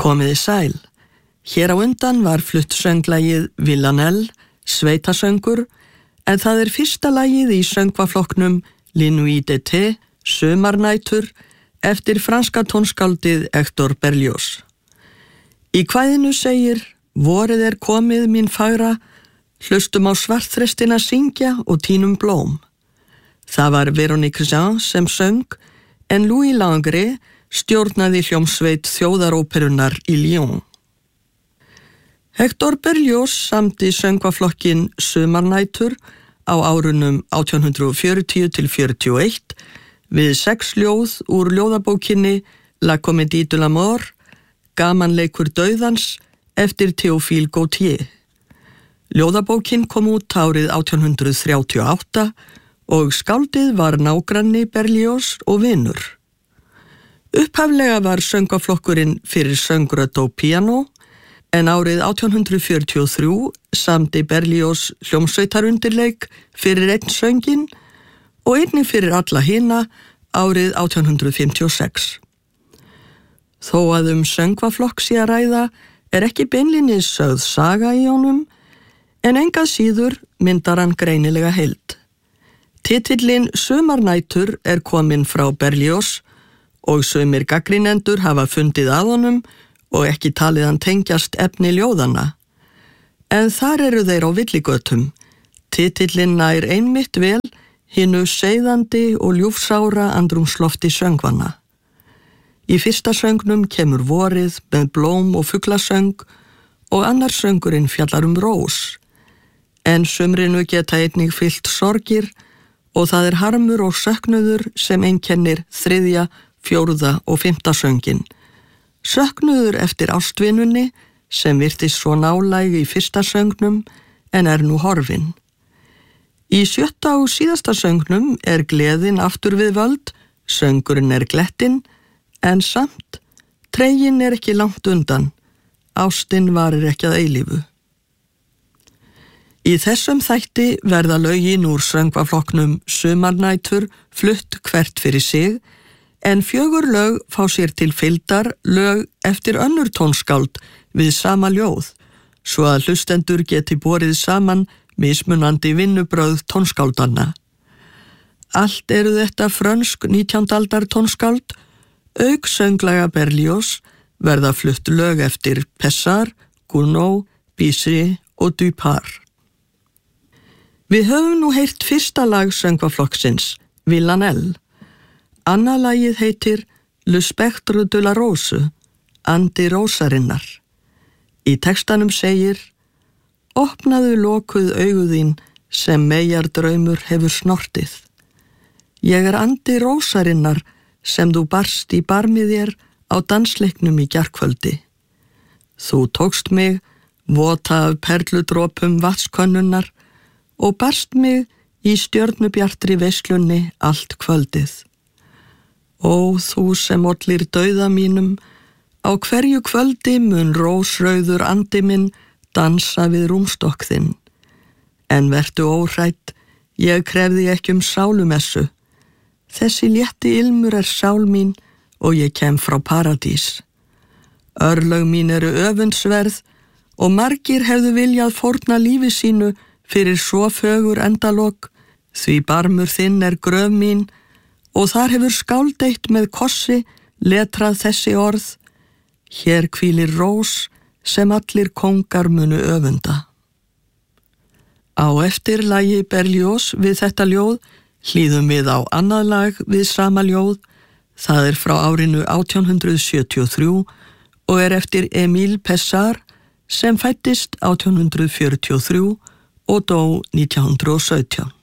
Komiði sæl. Hér á undan var flutt sönglagið Villanelle, sveitasöngur, en það fyrsta lagið í söngvaflokknum Nuit d'été, sumarnætur, eftir franska tónskáldið Hector Berlioz. Í kvæðinu segir: vorið komið mín fagra, hlustum á svartþrestina syngja og tínum blóm. Það var Véronique Jean sem söng, en Louis Langret stjórnaði hljómsveit þjóðaróperunnar í Lyon. Hector Berlioz samdi söngvaflokkin Sumarnætur á árunum 1840 til 41 við 6 ljóð úr ljóðabókinni La Comédie de la Mort, gamanleikur dauðans, eftir Théophile Gautier. Ljóðabókin kom út árið 1838 og skáldið var nágranni Berlioz og vinur. Upphaflega var söngvaflokkurinn fyrir söngrödd og píanó, en árið 1843 samdi Berlioz hljómsveitarundirleik fyrir einn sönginn og einnig fyrir alla hina árið 1856. Þó að söngvaflokk sé að ræða ekki beinlínis sögð saga í honum, en engað síður myndar hann greinilega heild. Titillinn Sumarnætur kominn frá Berlioz og sumir gagnrýnendur hafa fundið að honum og ekki talið hann tengjast efni ljóðanna. En þar þeir á villigötum. Titillinn nær einmitt vel hinu seiðandi og ljúfsára andrúmslofti söngvanna. Í fyrsta söngnum kemur vorið með blóm og fuglasöng og annar söngurinn fjallar rós. En sumrinu geta einnig fylgt sorgir og það harmur og söknuður sem einkennir 3., 4. og 5. sönginn. Söknuður eftir ástvinunni sem virtist svo nálæg í fyrsta söngnum en nú horfin. Í 7. og síðasta söngnum gleðin aftur við völd, söngurinn glettin, en samt, treginn ekki langt undan, ástin varir ekki að eilífu. Í þessum þætti verða lögin úr söngvaflokknum Sumarnætur flutt hvert fyrir sig, en 4 lög fá sér til fylgdar lög eftir önnur tónskáld við sama ljóð, svo að hlustendur geti borið saman mismunandi vinnubrögð tónskáldanna. Allt þetta frönsk 19. aldar tónskáld, auk sönglaga Berlioz verða flutt lög eftir Pessard, Gounod, Bizet og Dupas. Við höfum nú heyrt fyrsta lag söngvaflokksins, Villanelle. Annað lagið heitir Le Spectre de la Rose, andi rósarinnar. Í textanum segir: opnaðu lokuð augu þín sem meyjar draumur hefur snortið. Ég andi rósarinnar sem þú barst í barmi þér á dansleiknum í gærkvöldi. Þú tókst mig, vota af perludrópum vatnskönnunar, og barst mig í stjörnubjartri veislunni allt kvöldið. Ó, þú sem ollir dauða mínum, á hverju kvöldi mun rósrauður andi minn dansa við rúmstokk þinn. En vertu óhrædd, ég krefði ekki sálumessu. Þessi létti ilmur sál mín og ég kem frá paradís. Örlög mín öfundsverð og margir hefðu viljað fórna lífi sínu fyrir svo fögur endalok, því barmur þinn gröf mín og þar hefur skáldeitt með kossi letrað þessi orð: hér hvílir rós sem allir kóngar munu öfunda. Á eftir lagi Berlioz við þetta ljóð hlýðum við á annað lag við sama ljóð. Það frá árinu 1873 og eftir Émile Pessard sem fæddist 1843 og dó 1917.